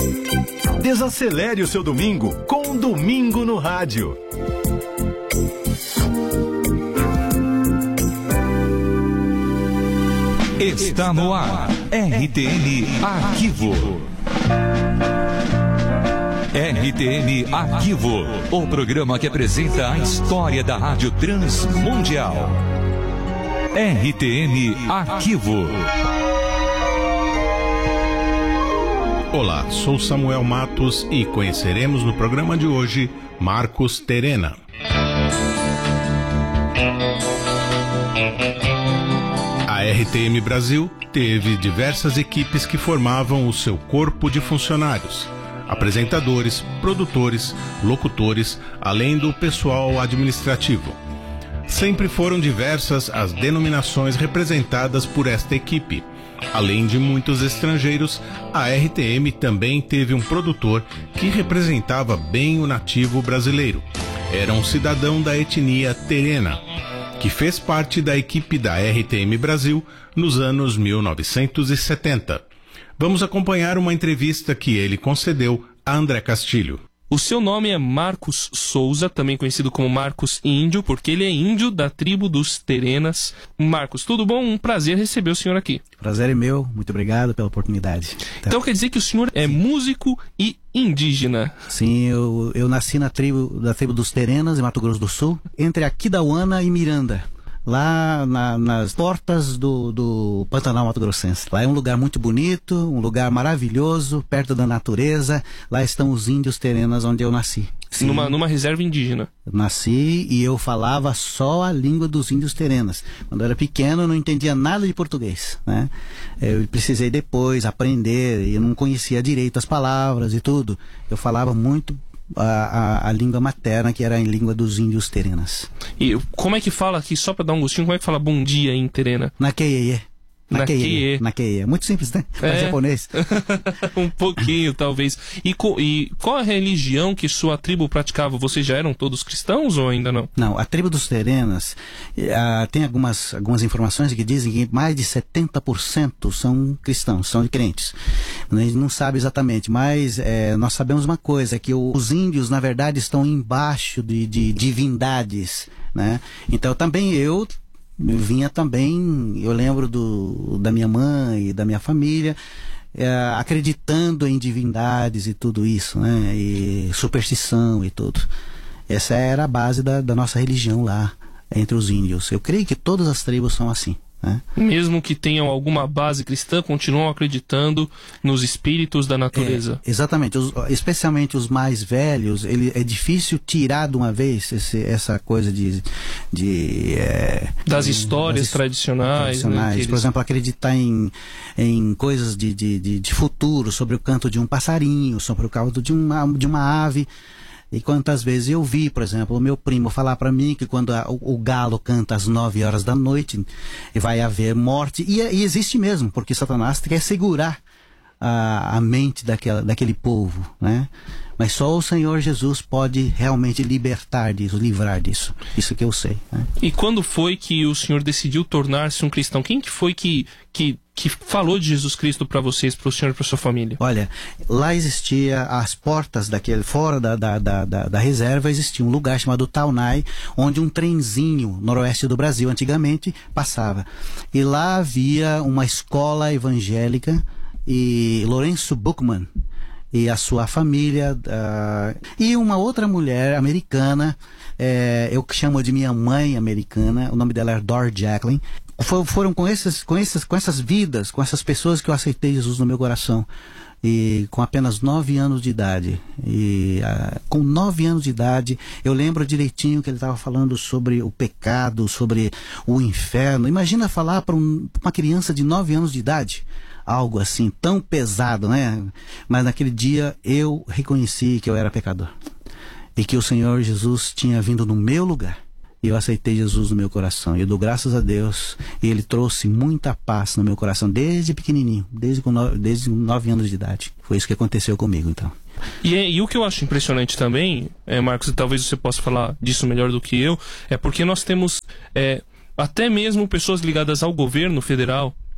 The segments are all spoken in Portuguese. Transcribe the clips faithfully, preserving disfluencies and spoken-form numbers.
Desacelere o seu domingo com um Domingo no Rádio. Está no ar, R T N Arquivo. R T N Arquivo, o programa que apresenta a história da Rádio Transmundial. R T N Arquivo. Olá, sou Samuel Matos e conheceremos no programa de hoje Marcos Terena. A R T M Brasil teve diversas equipes que formavam o seu corpo de funcionários, apresentadores, produtores, locutores, além do pessoal administrativo. Sempre foram diversas as denominações representadas por esta equipe. Além de muitos estrangeiros, a R T M também teve um produtor que representava bem o nativo brasileiro. Era um cidadão da etnia Terena, que fez parte da equipe da R T M Brasil nos anos mil novecentos e setenta. Vamos acompanhar uma entrevista que ele concedeu a André Castilho. O seu nome é Marcos Souza, também conhecido como Marcos Índio, porque ele é índio da tribo dos Terenas. Marcos, tudo bom? Um prazer receber o senhor aqui. Prazer é meu, muito obrigado pela oportunidade. Então, então quer dizer que o senhor é músico e indígena? Sim, eu, eu nasci na tribo, da tribo dos Terenas, em Mato Grosso do Sul, entre Aquidauana e Miranda, lá na, nas portas do, do Pantanal Mato Grossense. Lá é um lugar muito bonito, um lugar maravilhoso, perto da natureza. Lá estão os índios Terenas, onde eu nasci. Sim. Numa, numa reserva indígena. Eu nasci e eu falava só a língua dos índios Terenas. Quando eu era pequeno eu não entendia nada de português, né? Eu precisei depois aprender, eu não conhecia direito as palavras e tudo. Eu falava muito A, a, a língua materna, que era a língua dos índios Terenas. E como é que fala aqui, só para dar um gostinho, como é que fala bom dia em Terena? Naqueiê. Naqueiê. Naqueiê. Muito simples, né? Para é. japonês. Um pouquinho, talvez. E, co, e qual a religião que sua tribo praticava? Vocês já eram todos cristãos ou ainda não? Não, a tribo dos Terenas uh, tem algumas, algumas informações que dizem que mais de setenta por cento são cristãos, são crentes. A gente não sabe exatamente, mas é, nós sabemos uma coisa, que o, os índios, na verdade, estão embaixo de, de divindades, né? Então também eu Eu vinha também, eu lembro do, da minha mãe e da minha família, é, acreditando em divindades e tudo isso, né? E superstição e tudo. Essa era a base da, da nossa religião lá, entre os índios. Eu creio que todas as tribos são assim, né? Mesmo que tenham alguma base cristã, continuam acreditando nos espíritos da natureza. É, exatamente, os, especialmente os mais velhos, ele, é difícil tirar de uma vez esse, essa coisa de... de é, das histórias das tradicionais. tradicionais. Né, eles... Por exemplo, acreditar em, em coisas de, de, de, de futuro, sobre o canto de um passarinho, sobre o canto de uma, de uma ave. E quantas vezes eu vi, por exemplo, o meu primo falar para mim que quando a, o, o galo canta às nove horas da noite, vai haver morte. E, e existe mesmo, porque Satanás quer segurar a, a mente daquela, daquele povo, né? Mas só o Senhor Jesus pode realmente libertar disso, livrar disso. Isso que eu sei, né? E quando foi que o senhor decidiu tornar-se um cristão? Quem que foi que... que que falou de Jesus Cristo para vocês, para o senhor e para sua família? Olha, lá existia as portas daquele, fora da, da, da, da, da reserva, existia um lugar chamado Taunay, onde um trenzinho noroeste do Brasil, antigamente, passava. E lá havia uma escola evangélica, e Lourenço Buchmann e a sua família, uh, e uma outra mulher americana, é, eu chamo de minha mãe americana, o nome dela é Dor Jacqueline. For, foram com, esses, com, esses, com essas vidas, com essas pessoas que eu aceitei Jesus no meu coração. E com apenas nove anos de idade. E uh, com nove anos de idade, eu lembro direitinho que ele estava falando sobre o pecado, sobre o inferno. Imagina falar para um, uma criança de nove anos de idade algo assim, tão pesado, né? Mas naquele dia eu reconheci que eu era pecador. E que o Senhor Jesus tinha vindo no meu lugar. E eu aceitei Jesus no meu coração. E eu dou graças a Deus. E Ele trouxe muita paz no meu coração desde pequenininho, desde com nove, desde nove anos de idade. Foi isso que aconteceu comigo, então. E, e o que eu acho impressionante também, é, Marcos, e talvez você possa falar disso melhor do que eu, é porque nós temos é, até mesmo pessoas ligadas ao governo federal,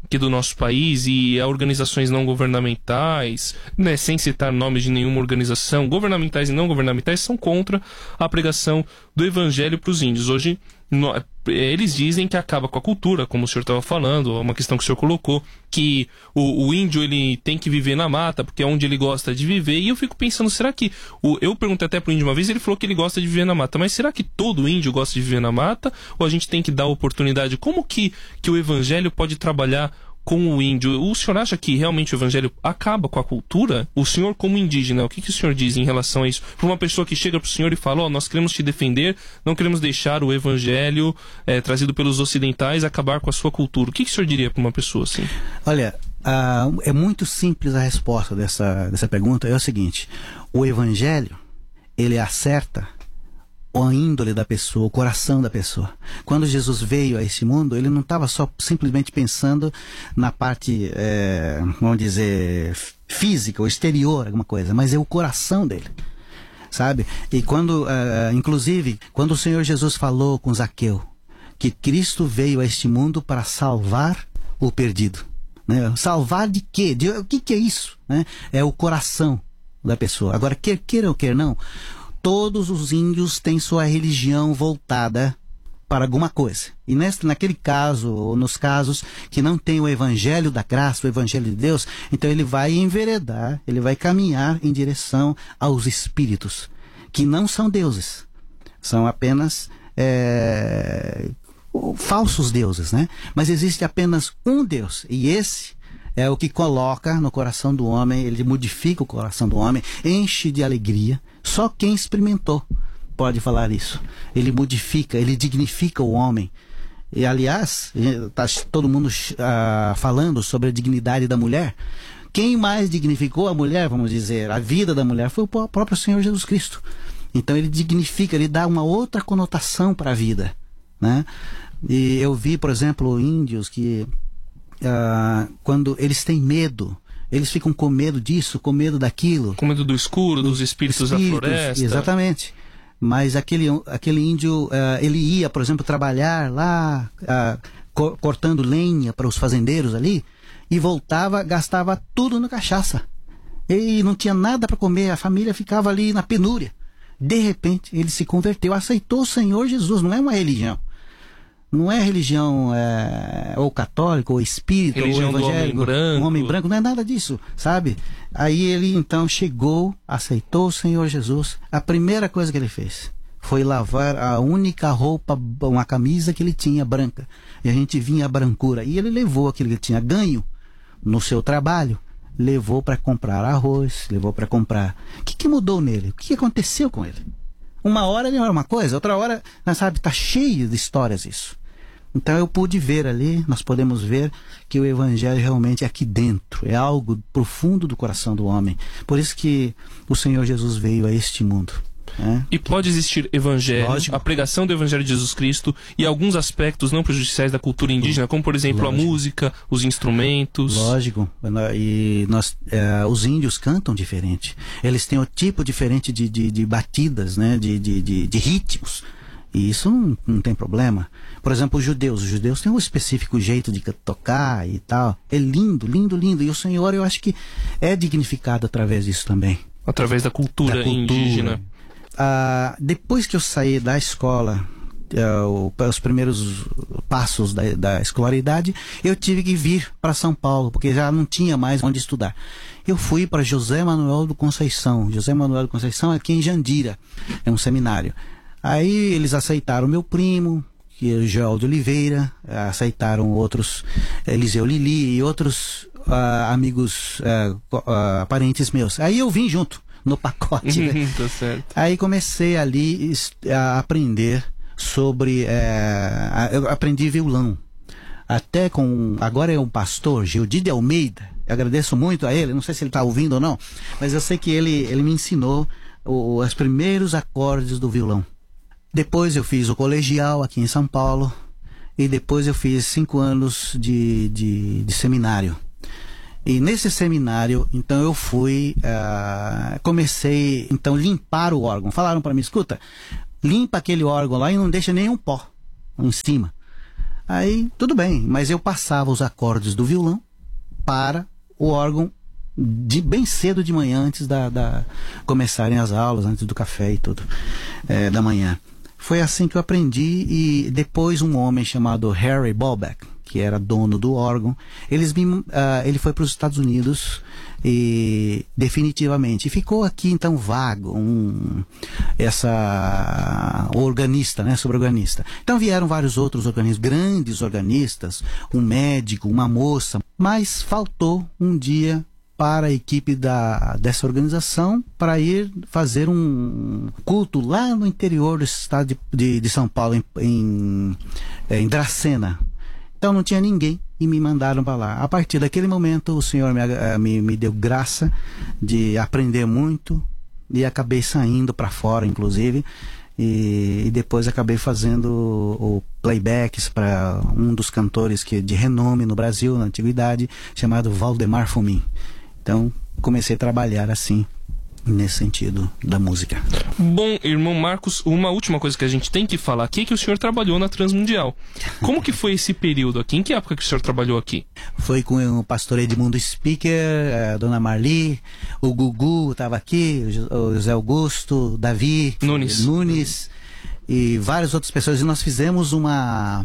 aqui do nosso país e a organizações não governamentais, né, sem citar nomes de nenhuma organização, governamentais e não governamentais, são contra a pregação do evangelho para os índios. Hoje, no, eles dizem que acaba com a cultura, como o senhor estava falando, uma questão que o senhor colocou, que o, o índio ele tem que viver na mata, porque é onde ele gosta de viver, e eu fico pensando, será que... O, eu perguntei até para o índio uma vez, ele falou que ele gosta de viver na mata, mas será que todo índio gosta de viver na mata? Ou a gente tem que dar oportunidade? Como que, que o evangelho pode trabalhar com o índio? O senhor acha que realmente o evangelho acaba com a cultura? O senhor, como indígena, o que, que o senhor diz em relação a isso? Para uma pessoa que chega para o senhor e fala, ó, oh, nós queremos te defender, não queremos deixar o evangelho é, trazido pelos ocidentais acabar com a sua cultura. O que, que o senhor diria para uma pessoa assim? Olha, uh, é muito simples a resposta dessa, dessa pergunta. É o seguinte, o evangelho, ele acerta a índole da pessoa, o coração da pessoa. Quando Jesus veio a esse mundo, ele não estava só simplesmente pensando na parte, é, vamos dizer, física ou exterior, alguma coisa, mas é o coração dele, sabe? E quando, uh, inclusive, quando o Senhor Jesus falou com Zaqueu que Cristo veio a este mundo para salvar o perdido, né? Salvar de quê? De, o que, que é isso? Né? É o coração da pessoa. Agora, quer queira ou quer não, todos os índios têm sua religião voltada para alguma coisa. E nesse, naquele caso, ou nos casos que não tem o evangelho da graça, o evangelho de Deus, então ele vai enveredar, ele vai caminhar em direção aos espíritos, que não são deuses. São apenas é, falsos deuses, né? Mas existe apenas um Deus, e esse é o que coloca no coração do homem, ele modifica o coração do homem, enche de alegria. Só quem experimentou pode falar isso. Ele modifica, ele dignifica o homem. E, aliás, está todo mundo uh, falando sobre a dignidade da mulher. Quem mais dignificou a mulher, vamos dizer, a vida da mulher, foi o próprio Senhor Jesus Cristo. Então ele dignifica, ele dá uma outra conotação para a vida, né? E eu vi, por exemplo, índios que, uh, quando eles têm medo, eles ficam com medo disso, com medo daquilo. Com medo do escuro, dos espíritos, espíritos da floresta. Exatamente. Mas aquele, aquele índio, uh, ele ia, por exemplo, trabalhar lá, uh, co cortando lenha para os fazendeiros ali, e voltava, gastava tudo na cachaça. E não tinha nada para comer, a família ficava ali na penúria. De repente, ele se converteu, aceitou o Senhor Jesus, não é uma religião. Não é religião é, ou católica, ou espírita, religião ou evangélico, do homem branco. um homem branco, não é nada disso, sabe? Aí ele então chegou, aceitou o Senhor Jesus. A primeira coisa que ele fez foi lavar a única roupa, uma camisa que ele tinha branca. E a gente vinha a brancura. E ele levou aquilo que ele tinha ganho no seu trabalho, levou para comprar arroz, levou para comprar. O que, que mudou nele? O que aconteceu com ele? Uma hora ele era uma coisa, outra hora, sabe, está cheio de histórias isso. Então eu pude ver ali, nós podemos ver que o evangelho realmente é aqui dentro, é algo profundo do coração do homem. Por isso que o Senhor Jesus veio a este mundo. É. E pode existir evangelho, Lógico. a pregação do evangelho de Jesus Cristo e alguns aspectos não prejudiciais da cultura indígena, como por exemplo Lógico. a música, os instrumentos. Lógico, e nós, é, os índios cantam diferente, eles têm um tipo diferente de, de, de batidas, né? de, de, de, de ritmos, e isso não, não tem problema. Por exemplo, os judeus, os judeus têm um específico jeito de tocar e tal, é lindo, lindo, lindo, e o Senhor, eu acho que é dignificado através disso também. Através da cultura, da cultura. indígena. Ah, depois que eu saí da escola, uh, os primeiros passos da, da escolaridade, eu tive que vir para São Paulo, porque já não tinha mais onde estudar. Eu fui para José Manuel do Conceição. José Manuel do Conceição é aqui em Jandira, é um seminário. Aí eles aceitaram meu primo, que é o Joel de Oliveira, aceitaram outros, Eliseu Lili e outros uh, amigos, uh, uh, parentes meus. Aí eu vim junto no pacote, né? Tá certo. Aí comecei ali a aprender sobre, é, eu aprendi violão, até com, agora é um pastor, Gildi de Almeida, eu agradeço muito a ele, não sei se ele está ouvindo ou não, mas eu sei que ele, ele me ensinou o, os primeiros acordes do violão. Depois eu fiz o colegial aqui em São Paulo, e depois eu fiz cinco anos de, de, de seminário. E nesse seminário, então eu fui, uh, comecei, então, limpar o órgão. Falaram para mim, escuta, limpa aquele órgão lá e não deixa nenhum pó em cima. Aí, tudo bem, mas eu passava os acordes do violão para o órgão de, bem cedo de manhã, antes da, da começarem as aulas, antes do café e tudo, é, da manhã. Foi assim que eu aprendi, e depois um homem chamado Harry Bolbeck, que era dono do órgão, eles me, uh, ele foi para os Estados Unidos e definitivamente, e ficou aqui então vago um, essa organista, né, sobre organista. Então vieram vários outros organistas, grandes organistas, um médico, uma moça, mas faltou um dia para a equipe da, dessa organização para ir fazer um culto lá no interior do estado de, de, de São Paulo, em, em, em Dracena. Então não tinha ninguém e me mandaram para lá. A partir daquele momento o Senhor me, me, me deu graça de aprender muito e acabei saindo para fora, inclusive, e, e depois acabei fazendo o, o playbacks para um dos cantores que, de renome no Brasil, na antiguidade, chamado Valdemar Fumin. Então comecei a trabalhar assim, nesse sentido da música. Bom, irmão Marcos, uma última coisa que a gente tem que falar aqui é que o senhor trabalhou na Transmundial. Como que foi esse período aqui? Em que época que o senhor trabalhou aqui? Foi com o pastor Edmundo Speaker, a dona Marli, o Gugu estava aqui, o José Augusto, Davi Nunes, Nunes e várias outras pessoas. E nós fizemos uma,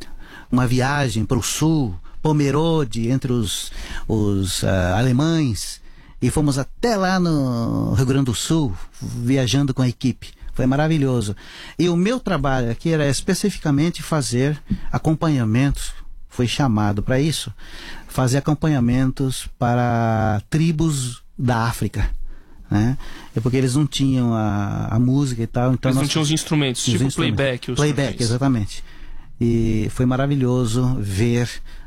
uma viagem para o sul, Pomerode, entre os, os uh, alemães, e fomos até lá no Rio Grande do Sul, viajando com a equipe. Foi maravilhoso. E o meu trabalho aqui era especificamente fazer acompanhamentos, foi chamado para isso, fazer acompanhamentos para tribos da África, né? É porque eles não tinham a, a música e tal. Então eles nós, não tinham os instrumentos, os tipo instrumentos. Playback. Playback, exatamente. E foi maravilhoso ver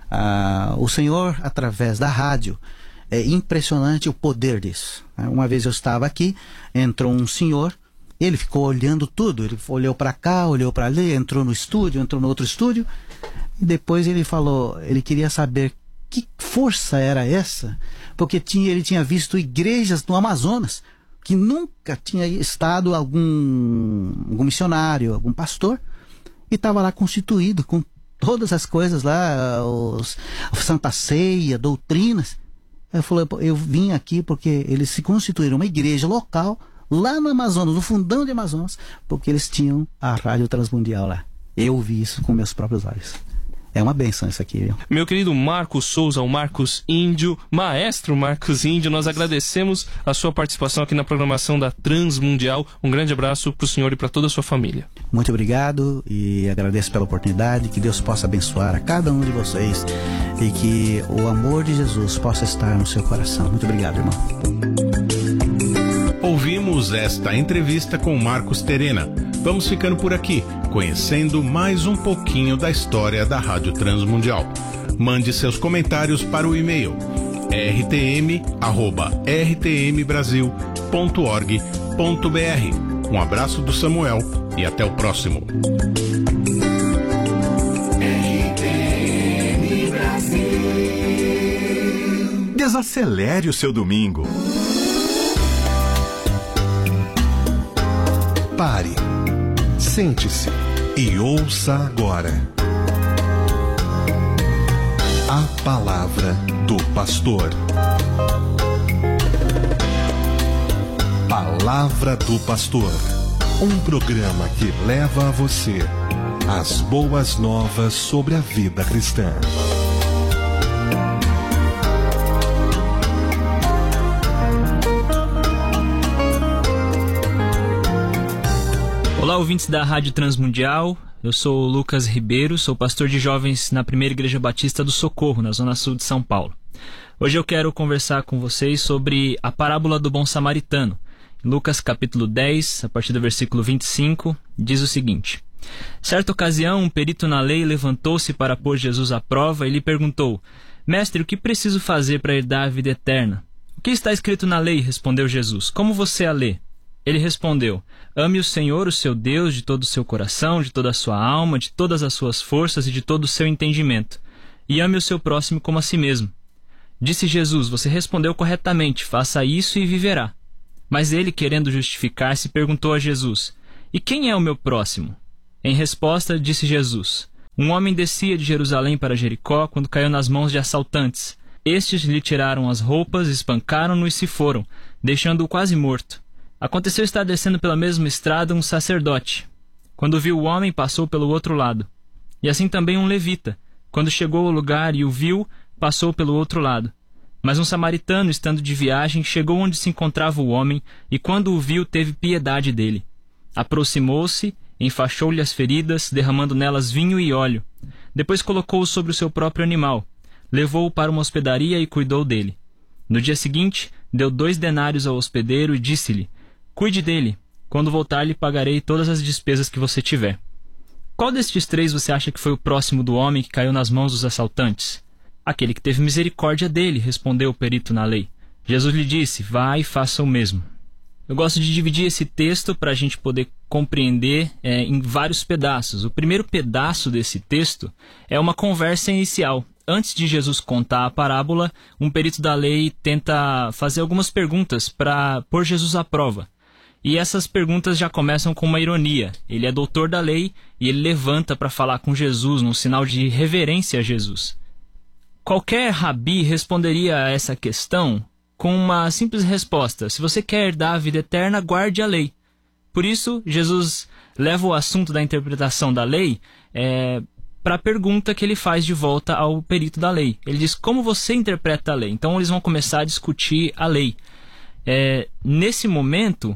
uh, o Senhor através da rádio. É impressionante o poder disso. Uma vez eu estava aqui, entrou um senhor, ele ficou olhando tudo, ele olhou para cá, olhou para ali, entrou no estúdio, entrou no outro estúdio, e depois ele falou, ele queria saber que força era essa, porque tinha, ele tinha visto igrejas no Amazonas, que nunca tinha estado algum, algum missionário, algum pastor, e estava lá constituído com todas as coisas lá, os, a Santa Ceia, doutrinas. Eu falei, eu vim aqui porque eles se constituíram uma igreja local lá no Amazonas, no fundão de Amazonas, porque eles tinham a Rádio Transmundial lá. Eu vi isso com meus próprios olhos. É uma benção isso aqui, viu? Meu querido Marcos Souza, o Marcos Índio, maestro Marcos Índio, nós agradecemos a sua participação aqui na programação da Transmundial. Um grande abraço para o senhor e para toda a sua família. Muito obrigado e agradeço pela oportunidade, que Deus possa abençoar a cada um de vocês e que o amor de Jesus possa estar no seu coração. Muito obrigado, irmão. Ouvimos esta entrevista com Marcos Terena. Vamos ficando por aqui, conhecendo mais um pouquinho da história da Rádio Transmundial. Mande seus comentários para o e-mail r t m arroba r t m brasil ponto org ponto b r. Um abraço do Samuel e até o próximo. Desacelere o seu domingo. Pare, sente-se e ouça agora a palavra do pastor. Palavra do Pastor, um programa que leva a você as boas novas sobre a vida cristã. Olá, ouvintes da Rádio Transmundial. Eu sou o Lucas Ribeiro, sou pastor de jovens na Primeira Igreja Batista do Socorro, na Zona Sul de São Paulo. Hoje eu quero conversar com vocês sobre a parábola do bom samaritano. Em Lucas capítulo dez, a partir do versículo vinte e cinco, diz o seguinte: Certa ocasião, um perito na lei levantou-se para pôr Jesus à prova e lhe perguntou: Mestre, o que preciso fazer para herdar a vida eterna? O que está escrito na lei? Respondeu Jesus. Como você a lê? Ele respondeu: Ame o Senhor, o seu Deus, de todo o seu coração, de toda a sua alma, de todas as suas forças e de todo o seu entendimento. E ame o seu próximo como a si mesmo. Disse Jesus: Você respondeu corretamente, faça isso e viverá. Mas ele, querendo justificar-se, perguntou a Jesus: E quem é o meu próximo? Em resposta, disse Jesus: Um homem descia de Jerusalém para Jericó quando caiu nas mãos de assaltantes. Estes lhe tiraram as roupas, espancaram-no e se foram, deixando-o quase morto. Aconteceu estar descendo pela mesma estrada um sacerdote. Quando viu o homem, passou pelo outro lado. E assim também um levita. Quando chegou ao lugar e o viu, passou pelo outro lado. Mas um samaritano, estando de viagem, chegou onde se encontrava o homem, e quando o viu, teve piedade dele. Aproximou-se, enfaixou-lhe as feridas, derramando nelas vinho e óleo. Depois colocou-o sobre o seu próprio animal. Levou-o para uma hospedaria e cuidou dele. No dia seguinte, deu dois denários ao hospedeiro e disse-lhe: cuide dele. Quando voltar, lhe pagarei todas as despesas que você tiver. Qual destes três você acha que foi o próximo do homem que caiu nas mãos dos assaltantes? Aquele que teve misericórdia dele, respondeu o perito na lei. Jesus lhe disse: vá e faça o mesmo. Eu gosto de dividir esse texto para a gente poder compreender é, em vários pedaços. O primeiro pedaço desse texto é uma conversa inicial. Antes de Jesus contar a parábola, um perito da lei tenta fazer algumas perguntas para pôr Jesus à prova. E essas perguntas já começam com uma ironia. Ele é doutor da lei e ele levanta para falar com Jesus, num sinal de reverência a Jesus. Qualquer rabi responderia a essa questão com uma simples resposta: se você quer herdar a vida eterna, guarde a lei. Por isso, Jesus leva o assunto da interpretação da lei é, para a pergunta que ele faz de volta ao perito da lei. Ele diz: como você interpreta a lei? Então eles vão começar a discutir a lei. É, nesse momento,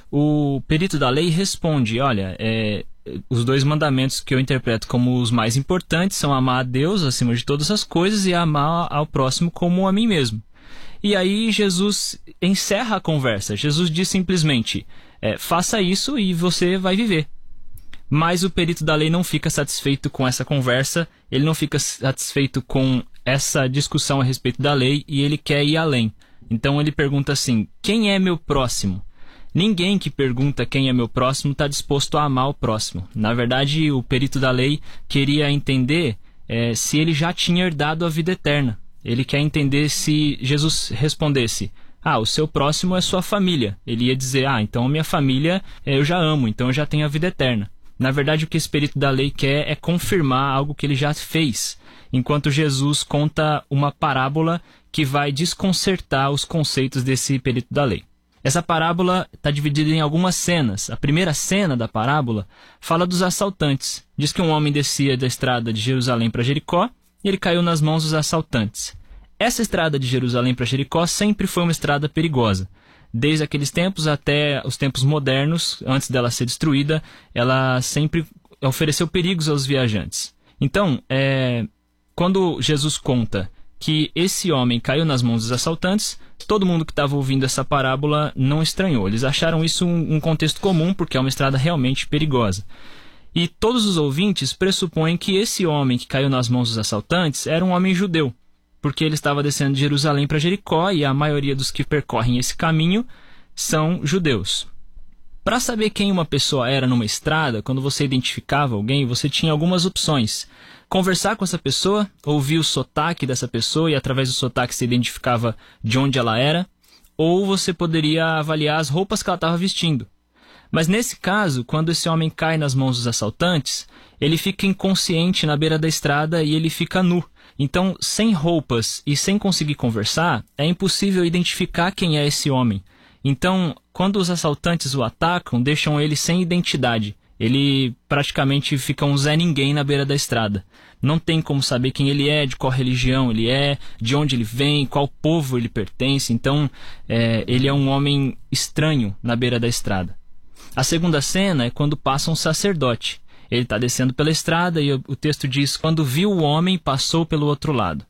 o perito da lei responde: olha, é, os dois mandamentos que eu interpreto como os mais importantes são amar a Deus acima de todas as coisas e amar ao próximo como a mim mesmo. E aí Jesus encerra a conversa. Jesus diz simplesmente: é, faça isso e você vai viver. Mas o perito da lei não fica satisfeito com essa conversa, ele não fica satisfeito com essa discussão a respeito da lei e ele quer ir além. Então ele pergunta assim: quem é meu próximo? Ninguém que pergunta quem é meu próximo está disposto a amar o próximo. Na verdade, o perito da lei queria entender é, se ele já tinha herdado a vida eterna. Ele quer entender se Jesus respondesse: ah, o seu próximo é sua família. Ele ia dizer: ah, então a minha família eu já amo, então eu já tenho a vida eterna. Na verdade, o que esse perito da lei quer é confirmar algo que ele já fez, enquanto Jesus conta uma parábola que vai desconcertar os conceitos desse perito da lei. Essa parábola está dividida em algumas cenas. A primeira cena da parábola fala dos assaltantes. Diz que um homem descia da estrada de Jerusalém para Jericó e ele caiu nas mãos dos assaltantes. Essa estrada de Jerusalém para Jericó sempre foi uma estrada perigosa. Desde aqueles tempos até os tempos modernos, antes dela ser destruída, ela sempre ofereceu perigos aos viajantes. Então, é, quando Jesus conta que esse homem caiu nas mãos dos assaltantes, todo mundo que estava ouvindo essa parábola não estranhou. Eles acharam isso um, um contexto comum, porque é uma estrada realmente perigosa. E todos os ouvintes pressupõem que esse homem que caiu nas mãos dos assaltantes era um homem judeu, porque ele estava descendo de Jerusalém para Jericó e a maioria dos que percorrem esse caminho são judeus. Para saber quem uma pessoa era numa estrada, quando você identificava alguém, você tinha algumas opções. Conversar com essa pessoa, ouvir o sotaque dessa pessoa e através do sotaque se identificava de onde ela era, ou você poderia avaliar as roupas que ela estava vestindo. Mas nesse caso, quando esse homem cai nas mãos dos assaltantes, ele fica inconsciente na beira da estrada e ele fica nu. Então, sem roupas e sem conseguir conversar, é impossível identificar quem é esse homem. Então, quando os assaltantes o atacam, deixam ele sem identidade. Ele praticamente fica um Zé Ninguém na beira da estrada. Não tem como saber quem ele é, de qual religião ele é, de onde ele vem, qual povo ele pertence. Então, é, ele é um homem estranho na beira da estrada. A segunda cena é quando passa um sacerdote. Ele está descendo pela estrada e o texto diz: quando viu o homem, passou pelo outro lado.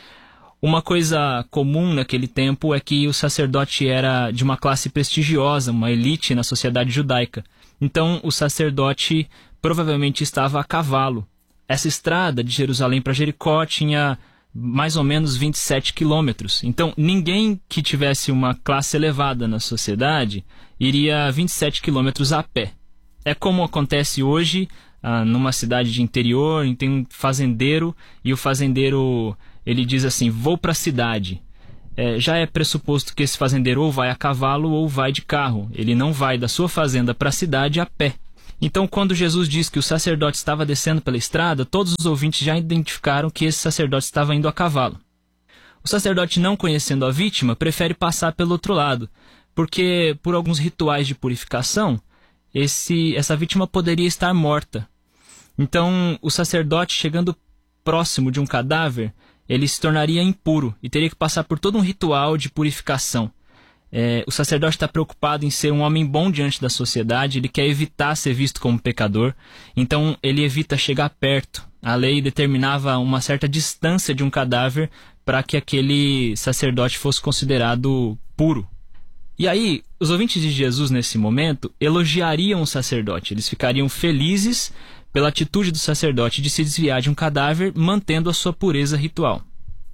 Uma coisa comum naquele tempo é que o sacerdote era de uma classe prestigiosa, uma elite na sociedade judaica. Então, o sacerdote provavelmente estava a cavalo. Essa estrada de Jerusalém para Jericó tinha mais ou menos vinte e sete quilômetros. Então, ninguém que tivesse uma classe elevada na sociedade iria vinte e sete quilômetros a pé. É como acontece hoje ah, numa cidade de interior, tem um fazendeiro e o fazendeiro ele diz assim: vou para a cidade. É, já é pressuposto que esse fazendeiro ou vai a cavalo ou vai de carro. Ele não vai da sua fazenda para a cidade a pé. Então, quando Jesus diz que o sacerdote estava descendo pela estrada, todos os ouvintes já identificaram que esse sacerdote estava indo a cavalo. O sacerdote, não conhecendo a vítima, prefere passar pelo outro lado, porque por alguns rituais de purificação, esse, essa vítima poderia estar morta. Então, o sacerdote, chegando próximo de um cadáver, ele se tornaria impuro e teria que passar por todo um ritual de purificação. É, o sacerdote está preocupado em ser um homem bom diante da sociedade, ele quer evitar ser visto como pecador, então ele evita chegar perto. A lei determinava uma certa distância de um cadáver para que aquele sacerdote fosse considerado puro. E aí, os ouvintes de Jesus nesse momento elogiariam o sacerdote, eles ficariam felizes pela atitude do sacerdote de se desviar de um cadáver, mantendo a sua pureza ritual.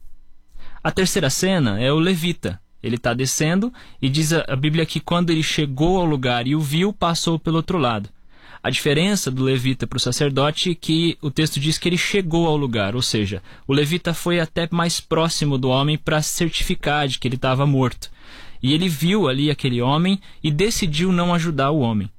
A terceira cena é o levita. Ele está descendo e diz a Bíblia que quando ele chegou ao lugar e o viu, passou pelo outro lado. A diferença do levita para o sacerdote é que o texto diz que ele chegou ao lugar, ou seja, o levita foi até mais próximo do homem para certificar de que ele estava morto. E ele viu ali aquele homem e decidiu não ajudar o homem.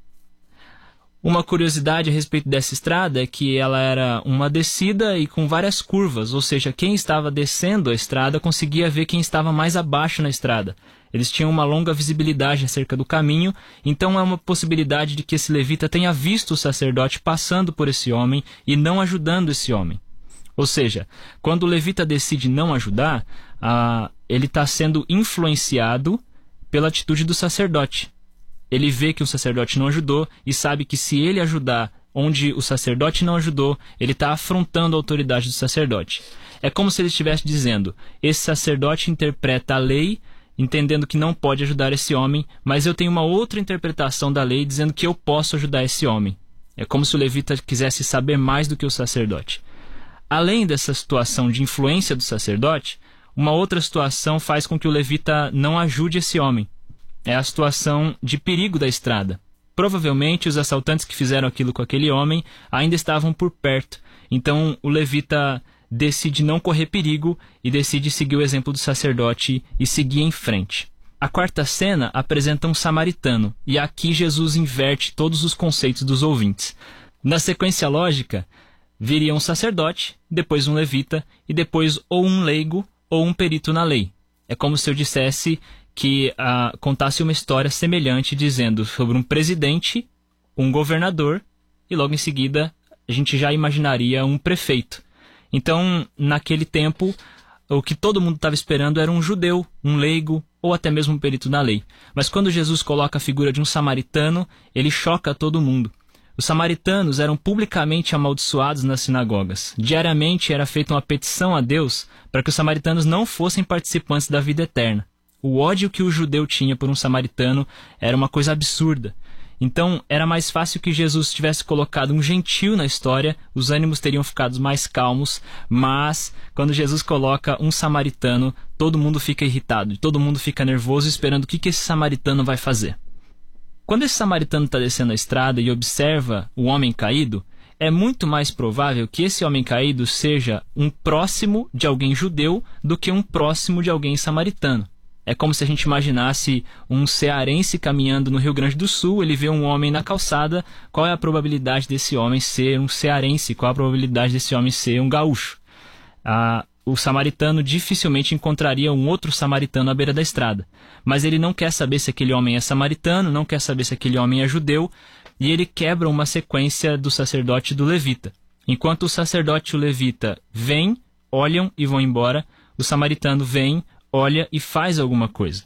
Uma curiosidade a respeito dessa estrada é que ela era uma descida e com várias curvas, ou seja, quem estava descendo a estrada conseguia ver quem estava mais abaixo na estrada. Eles tinham uma longa visibilidade acerca do caminho, então é uma possibilidade de que esse levita tenha visto o sacerdote passando por esse homem e não ajudando esse homem. Ou seja, quando o levita decide não ajudar, ah, ele está sendo influenciado pela atitude do sacerdote. Ele vê que o sacerdote não ajudou e sabe que se ele ajudar onde o sacerdote não ajudou, ele está afrontando a autoridade do sacerdote. É como se ele estivesse dizendo, esse sacerdote interpreta a lei, entendendo que não pode ajudar esse homem, mas eu tenho uma outra interpretação da lei dizendo que eu posso ajudar esse homem. É como se o levita quisesse saber mais do que o sacerdote. Além dessa situação de influência do sacerdote, uma outra situação faz com que o levita não ajude esse homem. É a situação de perigo da estrada. Provavelmente os assaltantes que fizeram aquilo com aquele homem ainda estavam por perto. Então o levita decide não correr perigo e decide seguir o exemplo do sacerdote e seguir em frente. A quarta cena apresenta um samaritano, e aqui Jesus inverte todos os conceitos dos ouvintes. Na sequência lógica, viria um sacerdote, depois um levita e depois ou um leigo ou um perito na lei. É como se eu dissesse que uh, contasse uma história semelhante, dizendo sobre um presidente, um governador, e logo em seguida a gente já imaginaria um prefeito. Então, naquele tempo, o que todo mundo estava esperando era um judeu, um leigo, ou até mesmo um perito na lei. Mas quando Jesus coloca a figura de um samaritano, ele choca todo mundo. Os samaritanos eram publicamente amaldiçoados nas sinagogas. Diariamente era feita uma petição a Deus para que os samaritanos não fossem participantes da vida eterna. O ódio que o judeu tinha por um samaritano era uma coisa absurda. Então, era mais fácil que Jesus tivesse colocado um gentil na história, os ânimos teriam ficado mais calmos, mas quando Jesus coloca um samaritano, todo mundo fica irritado, todo mundo fica nervoso esperando o que, que esse samaritano vai fazer. Quando esse samaritano está descendo a estrada e observa o homem caído, é muito mais provável que esse homem caído seja um próximo de alguém judeu do que um próximo de alguém samaritano. É como se a gente imaginasse um cearense caminhando no Rio Grande do Sul, ele vê um homem na calçada, qual é a probabilidade desse homem ser um cearense? Qual é a probabilidade desse homem ser um gaúcho? Ah, o samaritano dificilmente encontraria um outro samaritano à beira da estrada. Mas ele não quer saber se aquele homem é samaritano, não quer saber se aquele homem é judeu, e ele quebra uma sequência do sacerdote e do levita. Enquanto o sacerdote e o levita vêm, olham e vão embora, o samaritano vem, olha e faz alguma coisa.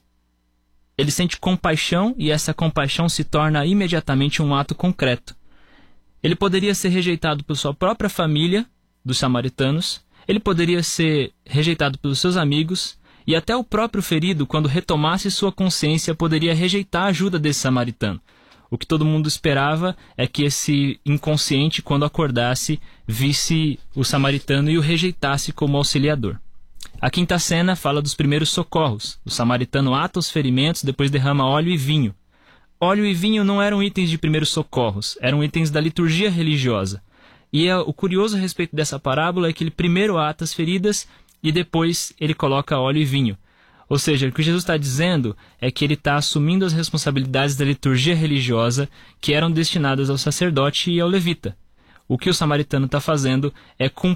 Ele sente compaixão e essa compaixão se torna imediatamente um ato concreto. Ele poderia ser rejeitado por sua própria família, dos samaritanos, ele poderia ser rejeitado pelos seus amigos e até o próprio ferido, quando retomasse sua consciência, poderia rejeitar a ajuda desse samaritano. O que todo mundo esperava é que esse inconsciente, quando acordasse, visse o samaritano e o rejeitasse como auxiliador. A quinta cena fala dos primeiros socorros. O samaritano ata os ferimentos, depois derrama óleo e vinho. Óleo e vinho não eram itens de primeiros socorros, eram itens da liturgia religiosa. E é, o curioso a respeito dessa parábola é que ele primeiro ata as feridas e depois ele coloca óleo e vinho. Ou seja, o que Jesus está dizendo é que ele está assumindo as responsabilidades da liturgia religiosa que eram destinadas ao sacerdote e ao levita. O que o samaritano está fazendo é